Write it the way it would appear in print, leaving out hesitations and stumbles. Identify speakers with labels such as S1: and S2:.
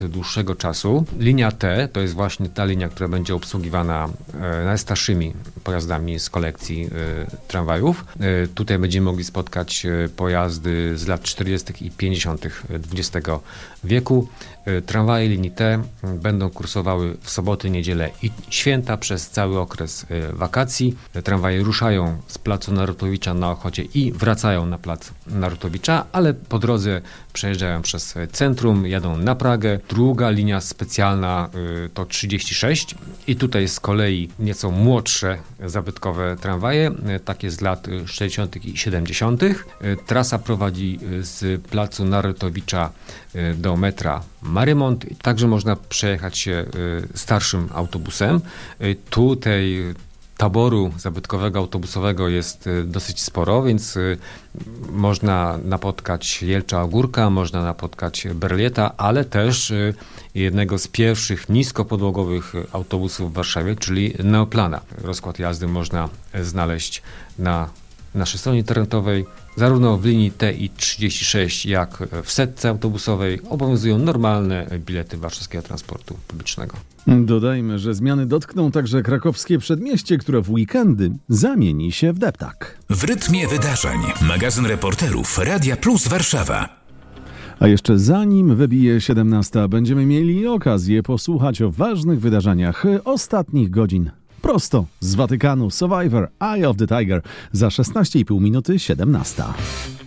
S1: dłuższego czasu. Linia T to jest właśnie ta linia, która będzie obsługiwana najstarszymi pojazdami z kolekcji tramwajów. Tutaj będziemy mogli spotkać pojazdy z lat 40. i 50. XX wieku. Tramwaje linii T będą kursowały w soboty, niedzielę i święta przez cały okres wakacji. Tramwaje ruszają z placu Narutowicza na Ochocie i wracają na plac Narutowicza, ale po drodze przejeżdżają przez centrum, jadą na Pragę. Druga linia specjalna to 36 i tutaj z kolei nieco młodsze zabytkowe tramwaje, takie z lat 60. i 70. Trasa prowadzi z placu Narutowicza do metra Marymont. Także można przejechać się starszym autobusem. Tutaj taboru zabytkowego, autobusowego jest dosyć sporo, więc można napotkać Jelcza Ogórka, można napotkać Berlieta, ale też jednego z pierwszych niskopodłogowych autobusów w Warszawie, czyli Neoplana. Rozkład jazdy można znaleźć na naszej stronie internetowej. Zarówno w linii T i 36, jak w setce autobusowej obowiązują normalne bilety warszawskiego transportu publicznego.
S2: Dodajmy, że zmiany dotkną także krakowskie przedmieście, które w weekendy zamieni się w deptak.
S3: W rytmie wydarzeń. Magazyn reporterów Radia Plus Warszawa.
S2: A jeszcze zanim wybije 17, będziemy mieli okazję posłuchać o ważnych wydarzeniach ostatnich godzin. Prosto z Watykanu Survivor Eye of the Tiger za 16,5 minuty 17.